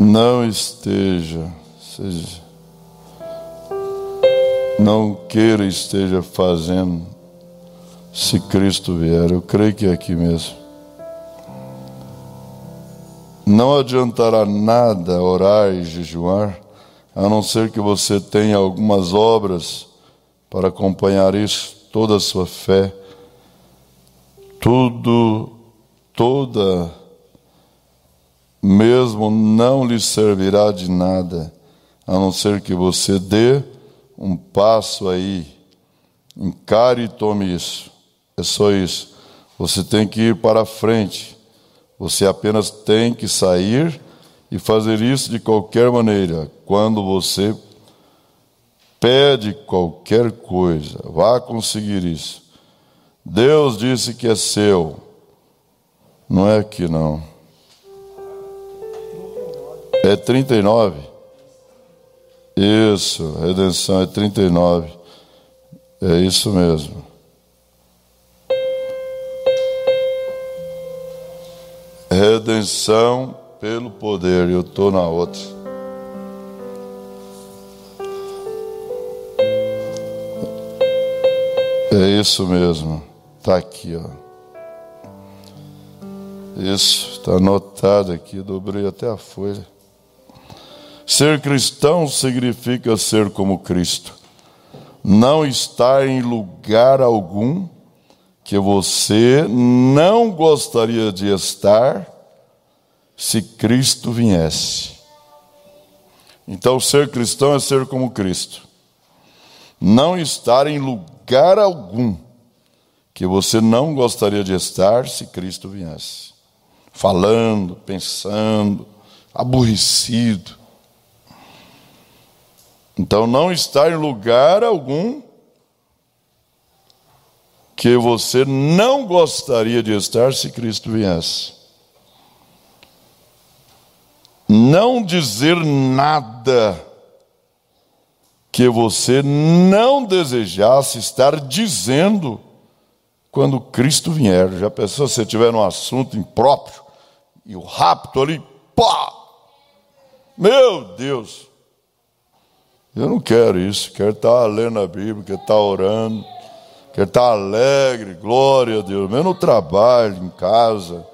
não esteja, não queira esteja fazendo, se Cristo vier. Eu creio que é aqui mesmo. Não adiantará nada orar e jejuar, a não ser que você tenha algumas obras para acompanhar isso, toda a sua fé, toda, mesmo não lhe servirá de nada, a não ser que você dê um passo aí, encare e tome isso. É só isso. Você tem que ir para a frente. Você apenas tem que sair e fazer isso de qualquer maneira. Quando você pede qualquer coisa, vá conseguir isso. Deus disse que é seu. Não é aqui não. É 39. Isso, redenção é 39. É isso mesmo. Redenção pelo poder. Eu estou na outra. É isso mesmo. Está aqui, ó. Isso, está anotado aqui. Dobrei até a folha. Ser cristão significa ser como Cristo. Não estar em lugar algum que você não gostaria de estar se Cristo viesse. Então, ser cristão é ser como Cristo. Não estar em lugar algum que você não gostaria de estar se Cristo viesse. Falando, pensando, aborrecido. Então, não estar em lugar algum que você não gostaria de estar se Cristo viesse. Não dizer nada que você não desejasse estar dizendo quando Cristo vier. Já pensou se você estiver num assunto impróprio e o rapto ali, pá! Meu Deus! Eu não quero isso, quero estar lendo a Bíblia, quero estar orando, quero estar alegre, glória a Deus, mesmo no trabalho, em casa.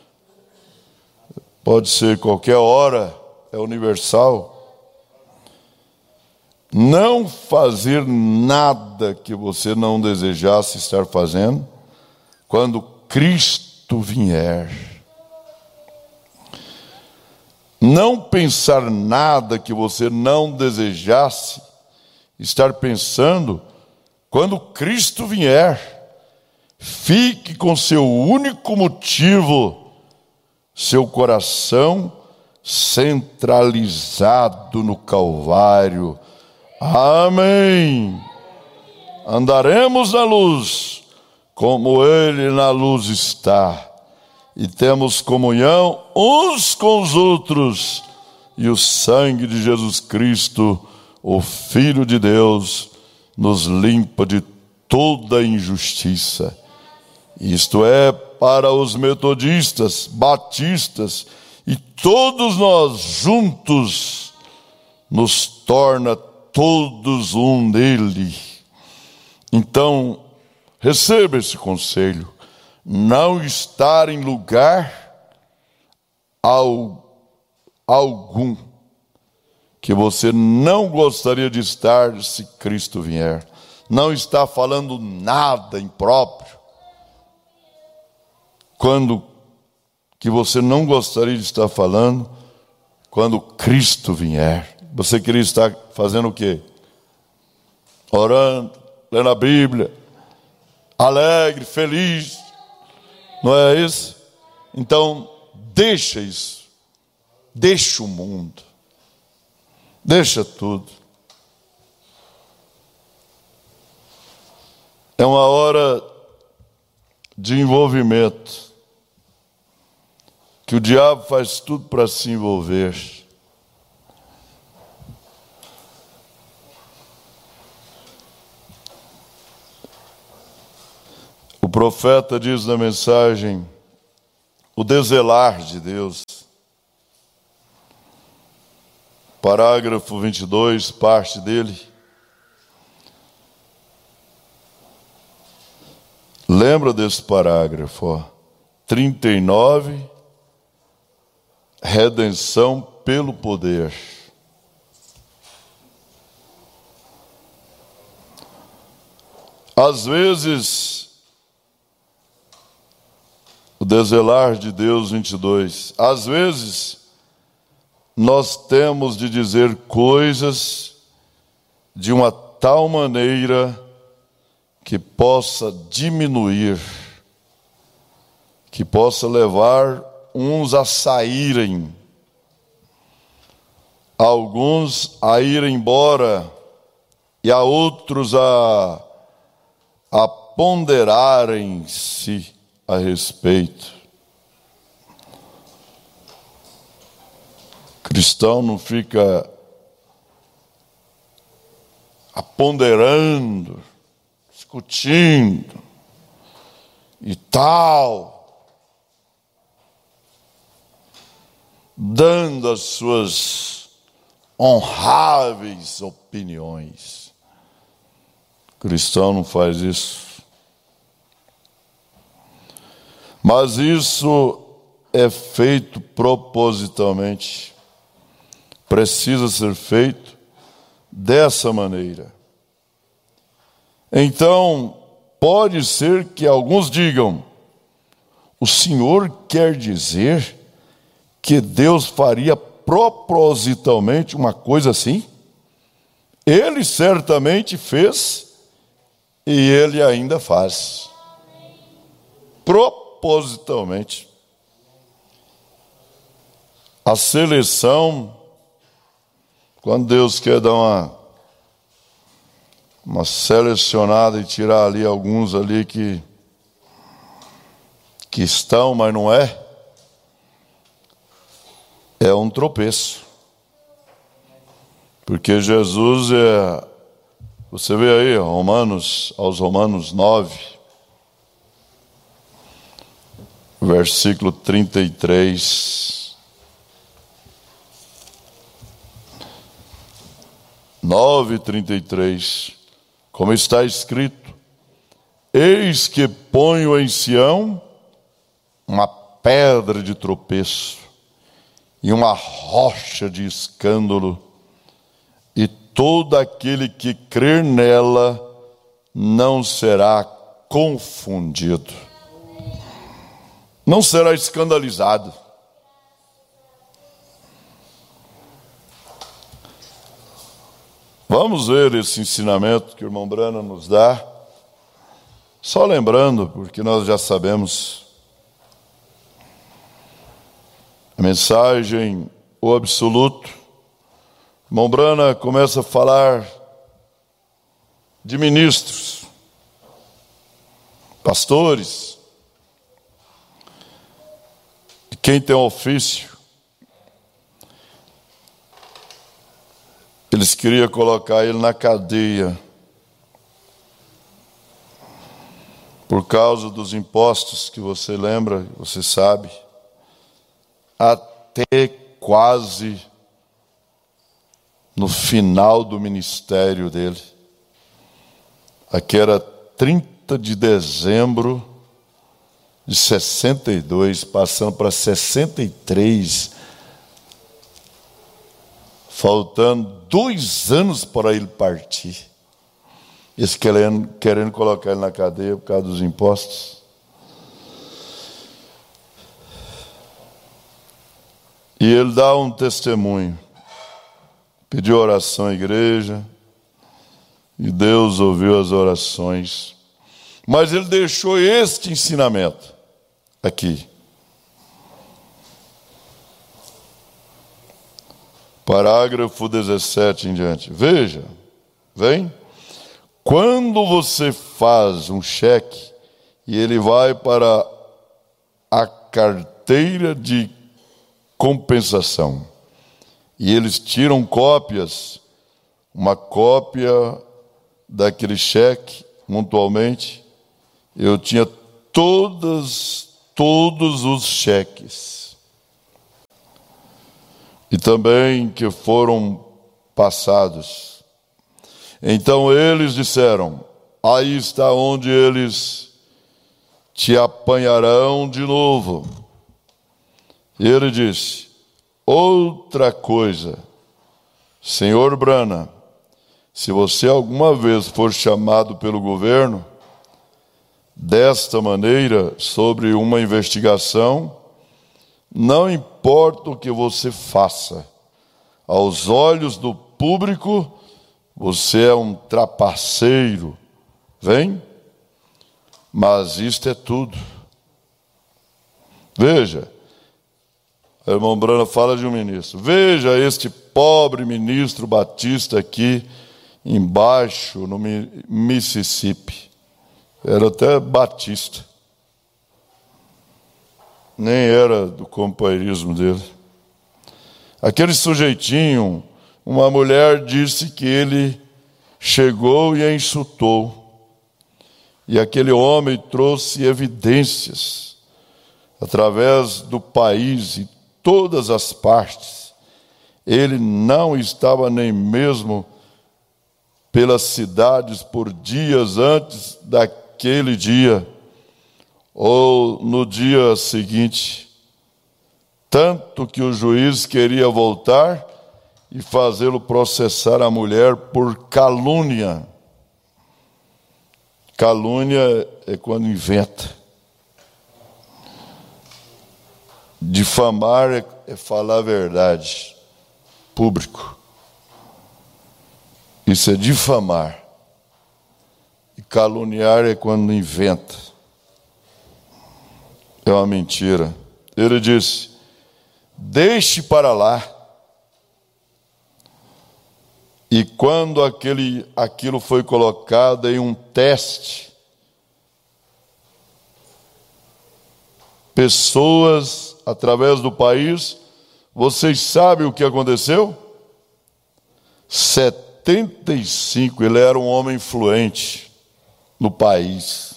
Pode ser qualquer hora, é universal. Não fazer nada que você não desejasse estar fazendo quando Cristo vier. Não pensar nada que você não desejasse estar pensando quando Cristo vier. Fique com seu único motivo, seu coração centralizado no Calvário. Amém. Andaremos na luz, como Ele na luz está. E temos comunhão uns com os outros. E o sangue de Jesus Cristo, o Filho de Deus, nos limpa de toda injustiça. Isto é para os metodistas, batistas e todos nós juntos, nos torna todos um nele. Então, receba esse conselho. Não estar em lugar algum que você não gostaria de estar se Cristo vier. Não está falando nada impróprio que você não gostaria de estar falando quando Cristo vier. Você queria estar fazendo o quê? Orando, lendo a Bíblia, alegre, feliz. Não é isso? Então, deixa isso. Deixa o mundo. Deixa tudo. É uma hora de envolvimento. Que o diabo faz tudo para se envolver. O profeta diz na mensagem, o deselar de Deus. Parágrafo 22, parte dele. Lembra desse parágrafo, ó. 39, redenção pelo poder. Às vezes, o deselar de Deus 22, às vezes nós temos de dizer coisas de uma tal maneira que possa diminuir, que possa levar uns a saírem, alguns a irem embora e a outros a ponderarem-se a respeito. O cristão não fica ponderando, discutindo e tal, dando as suas honráveis opiniões. O cristão não faz isso. Mas isso é feito propositalmente. Precisa ser feito dessa maneira. Então, pode ser que alguns digam: o Senhor quer dizer que Deus faria propositalmente uma coisa assim? Ele certamente fez e Ele ainda faz. Propositalmente. A seleção, quando Deus quer dar uma selecionada e tirar ali alguns ali que estão, mas não é um tropeço. Porque Jesus você vê aí, aos Romanos 9, versículo 33. 9:33, como está escrito: eis que ponho em Sião uma pedra de tropeço e uma rocha de escândalo, e todo aquele que crer nela não será confundido, não será escandalizado. Vamos ver esse ensinamento que o irmão Brana nos dá. Só lembrando, porque nós já sabemos, a mensagem, o absoluto. O irmão Brana começa a falar de ministros, pastores, de quem tem ofício. Eles queriam colocar ele na cadeia por causa dos impostos que você lembra, você sabe, até quase no final do ministério dele. Aqui era 30 de dezembro de 62, passando para 63, faltando 2 anos para ele partir. Eles querendo colocar ele na cadeia por causa dos impostos. E ele dá um testemunho. Pediu oração à igreja. E Deus ouviu as orações. Mas ele deixou este ensinamento aqui. Parágrafo 17 em diante. Veja, vem. Quando você faz um cheque e ele vai para a carteira de compensação e eles tiram cópias, uma cópia daquele cheque, mutualmente, eu tinha todos os cheques. e também que foram passados. Então eles disseram: aí está onde eles te apanharão de novo. E ele disse: outra coisa, senhor Branham, se você alguma vez for chamado pelo governo desta maneira sobre uma investigação, não importa o que você faça, aos olhos do público, você é um trapaceiro. Vem? Mas isto é tudo. Veja, o irmão Branham fala de um ministro. Veja este pobre ministro batista aqui embaixo no Mississippi. Era até batista. Nem era do companheirismo dele. Aquele sujeitinho, uma mulher disse que ele chegou e a insultou. E aquele homem trouxe evidências através do país e todas as partes. Ele não estava nem mesmo pelas cidades por dias antes daquele dia, ou no dia seguinte, tanto que o juiz queria voltar e fazê-lo processar a mulher por calúnia. Calúnia é quando inventa. Difamar é falar a verdade, público. Isso é difamar. E caluniar é quando inventa. É uma mentira. Ele disse: deixe para lá. E quando aquilo foi colocado em um teste, pessoas através do país, vocês sabem o que aconteceu? 75, ele era um homem influente no país.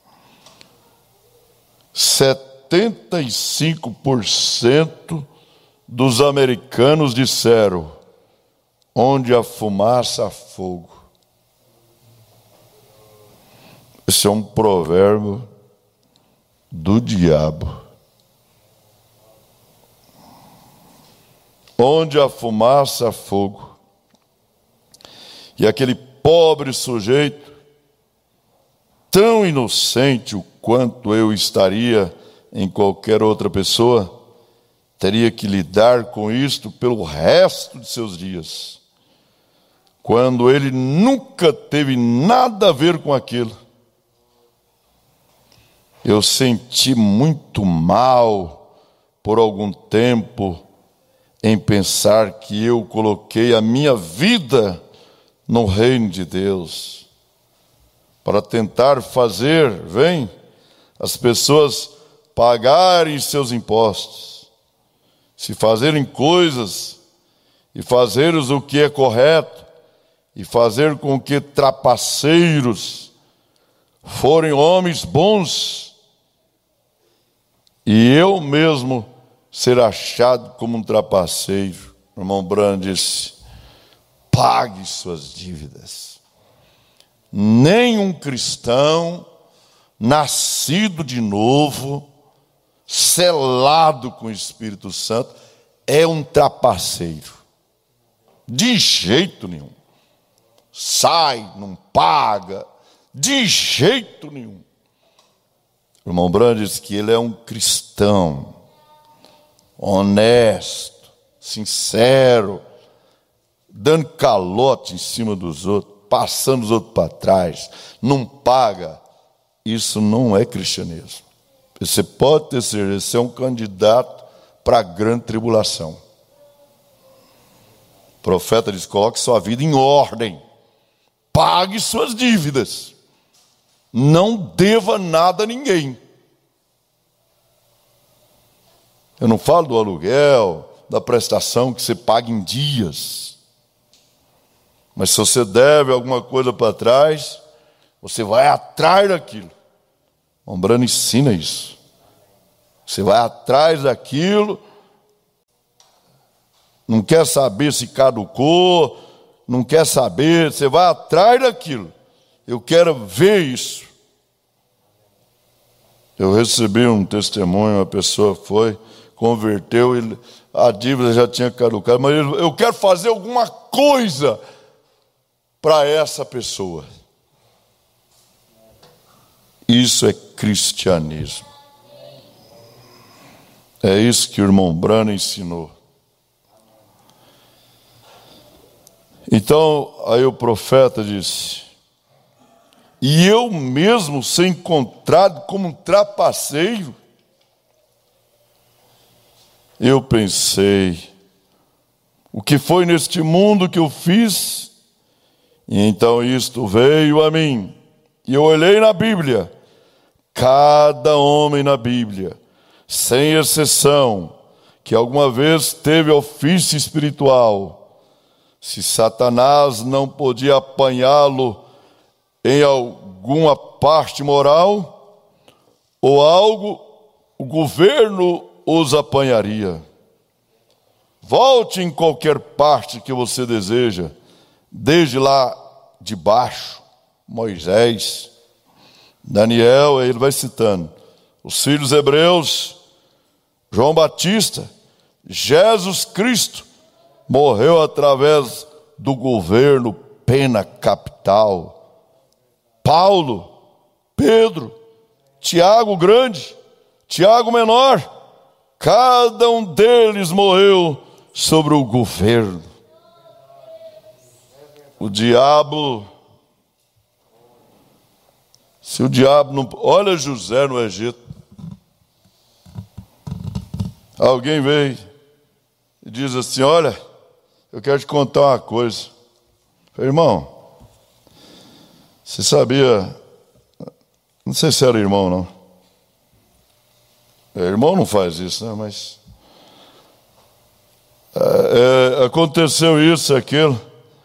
75% dos americanos disseram: onde há fumaça, há fogo. Esse é um provérbio do diabo. Onde há fumaça, há fogo. E aquele pobre sujeito, tão inocente o quanto eu estaria em qualquer outra pessoa, teria que lidar com isto pelo resto de seus dias, quando ele nunca teve nada a ver com aquilo. Eu senti muito mal por algum tempo em pensar que eu coloquei a minha vida no reino de Deus, para tentar fazer, as pessoas pagarem seus impostos, se fazerem coisas e fazeres o que é correto, e fazer com que trapaceiros forem homens bons, e eu mesmo ser achado como um trapaceiro. O irmão Branham disse: pague suas dívidas. Nenhum cristão nascido de novo, selado com o Espírito Santo, é um trapaceiro. De jeito nenhum. Sai, não paga, de jeito nenhum. O irmão Branham diz que ele é um cristão, honesto, sincero, dando calote em cima dos outros, passando os outros para trás, não paga. Isso não é cristianismo. Você pode ter certeza, você é um candidato para a grande tribulação. O profeta diz: coloque sua vida em ordem, pague suas dívidas, não deva nada a ninguém. Eu não falo do aluguel, da prestação que você paga em dias. Mas se você deve alguma coisa para trás, você vai atrás daquilo. O Branham ensina isso. Você vai atrás daquilo, não quer saber se caducou, não quer saber, você vai atrás daquilo. Eu quero ver isso. Eu recebi um testemunho, uma pessoa foi, converteu, a dívida já tinha caducado, mas eu quero fazer alguma coisa para essa pessoa. Isso é cristianismo. É isso que o irmão Branham ensinou. Então, aí o profeta disse: e eu mesmo ser encontrado como um trapaceiro. Eu pensei, o que foi neste mundo que eu fiz? E então isto veio a mim. E eu olhei na Bíblia, cada homem na Bíblia, sem exceção, que alguma vez teve ofício espiritual, se Satanás não podia apanhá-lo em alguma parte moral ou algo, o governo os apanharia. Volte em qualquer parte que você deseja, desde lá de baixo, Moisés, Daniel, ele vai citando, os filhos hebreus, João Batista, Jesus Cristo, morreu através do governo pena capital. Paulo, Pedro, Tiago grande, Tiago menor, cada um deles morreu sobre o governo. O diabo, se o diabo não... Olha José no Egito. Alguém veio e diz assim: olha, eu quero te contar uma coisa. Eu falei, irmão, você sabia... Não sei se era irmão, não. Irmão não faz isso, né? Mas... aconteceu isso, aquilo.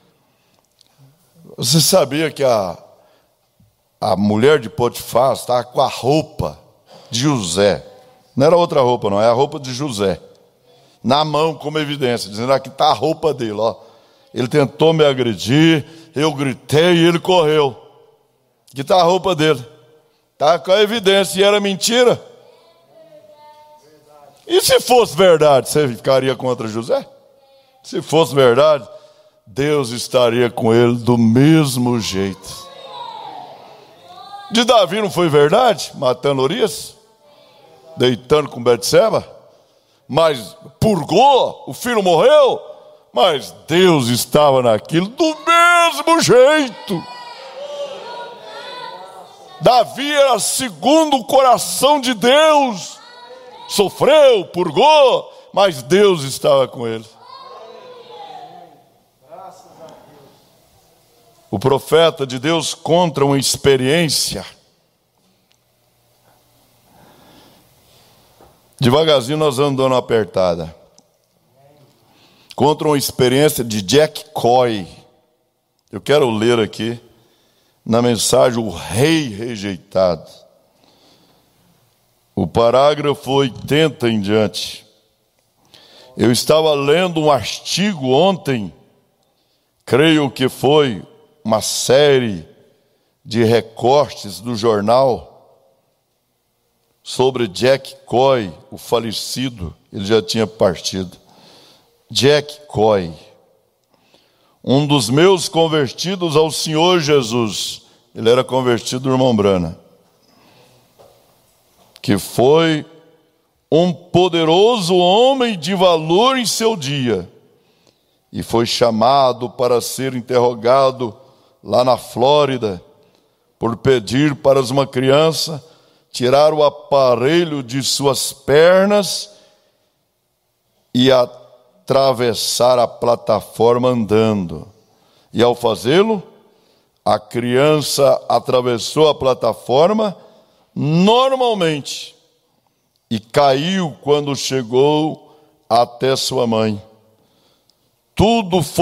Você sabia que a mulher de Potifar estava com a roupa de José? Não era outra roupa, não. É a roupa de José. Na mão, como evidência. Dizendo, aqui está a roupa dele, ó. Ele tentou me agredir, eu gritei e ele correu. Aqui está a roupa dele. Está com a evidência. E era mentira. E se fosse verdade, você ficaria contra José? Se fosse verdade, Deus estaria com ele do mesmo jeito. De Davi não foi verdade? Matando Urias? Deitando com Betseba? Mas purgou, o filho morreu, mas Deus estava naquilo do mesmo jeito. Davi era segundo o coração de Deus. Sofreu, purgou, mas Deus estava com ele. O profeta de Deus conta uma experiência. Devagarzinho nós vamos dando uma apertada. Conta uma experiência de Jack Coy. Eu quero ler aqui na mensagem O Rei Rejeitado. O parágrafo 80 em diante. Eu estava lendo um artigo ontem, creio que foi uma série de recortes do jornal sobre Jack Coy, o falecido, ele já tinha partido. Jack Coy, um dos meus convertidos ao Senhor Jesus, ele era convertido do irmão Branham, que foi um poderoso homem de valor em seu dia, e foi chamado para ser interrogado lá na Flórida, por pedir para uma criança tirar o aparelho de suas pernas e atravessar a plataforma andando. E ao fazê-lo, a criança atravessou a plataforma normalmente e caiu quando chegou até sua mãe. Tudo foi